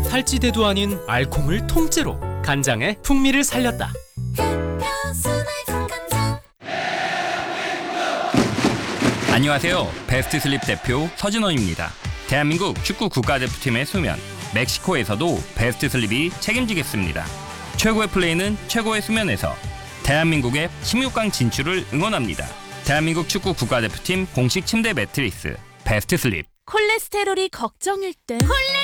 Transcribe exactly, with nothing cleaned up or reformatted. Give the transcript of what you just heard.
살찌대도 아닌 알콩을 통째로 간장의 풍미를 살렸다. 안녕하세요. 베스트 슬립 대표 서진원입니다. 대한민국 축구 국가대표팀의 수면, 멕시코에서도 베스트 슬립이 책임지겠습니다. 최고의 플레이는 최고의 수면에서. 대한민국의 십육 강 진출을 응원합니다. 대한민국 축구 국가대표팀 공식 침대 매트리스 베스트 슬립. 콜레스테롤이 걱정일 때 콜레